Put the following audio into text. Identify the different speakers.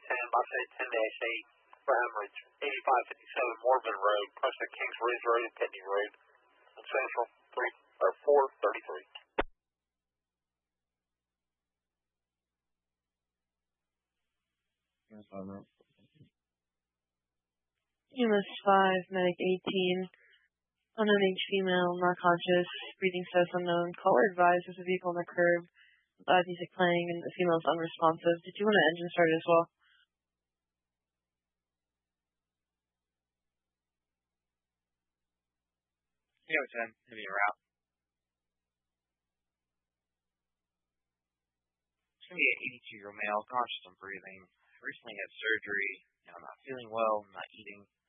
Speaker 1: 10 by say 10-8 for hemorrhage. 8557 Morbin Road, Prospect Kings Ridge Road, Pitney Road, and Central 433.
Speaker 2: Yes, I know.
Speaker 3: EMS 5, medic 18. Unnamed female, not conscious, breathing status unknown. Caller advised there's a vehicle on the curb, loud music playing, and the female's unresponsive. Did you want an engine started as well?
Speaker 4: Yeah, 10, heavy route. It's going to be an 82-year-old male, conscious and breathing. Recently had surgery. I'm not feeling well, I'm not eating.